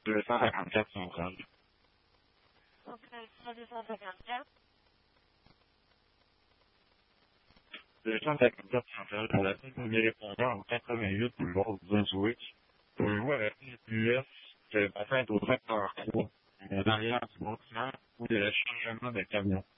254 centrale. Donc, 254. 254 centrale pour la premier répondeur au 88 boulevard du Brunswick. Pouvez-vous arrêter l'US qui est atteinte au secteur 3, derrière du bâtiment ou des chargements de camions?